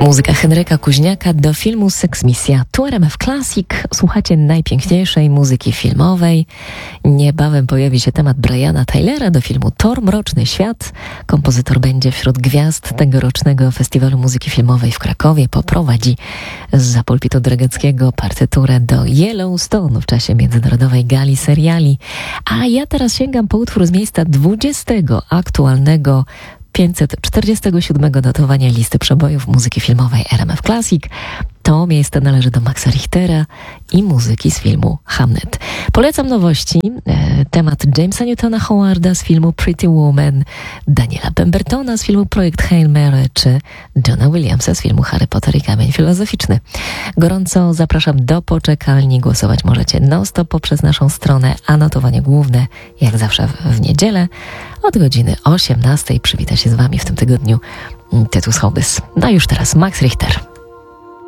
Muzyka Henryka Kuźniaka do filmu Seksmisja. Tu RMF Classic. Słuchacie najpiękniejszej muzyki filmowej. Niebawem pojawi się temat Briana Tylera do filmu Thor Mroczny Świat. Kompozytor będzie wśród gwiazd tegorocznego Festiwalu Muzyki Filmowej w Krakowie. Poprowadzi zza pulpitu Dregeckiego partyturę do Yellowstone w czasie Międzynarodowej Gali Seriali. A ja teraz sięgam po utwór z miejsca 20 aktualnego 547 notowania listy przebojów muzyki filmowej RMF Classic. To miejsce należy do Maxa Richtera i muzyki z filmu Hamnet. Polecam nowości. Temat Jamesa Newtona Howarda z filmu Pretty Woman, Daniela Pembertona z filmu Projekt Hail Mary czy Johna Williamsa z filmu Harry Potter i Kamień Filozoficzny. Gorąco zapraszam do poczekalni. Głosować możecie non-stop poprzez naszą stronę, a notowanie główne jak zawsze w niedzielę od godziny 18. Przywita się z Wami w tym tygodniu Tytus Hołdys. No już teraz Max Richter.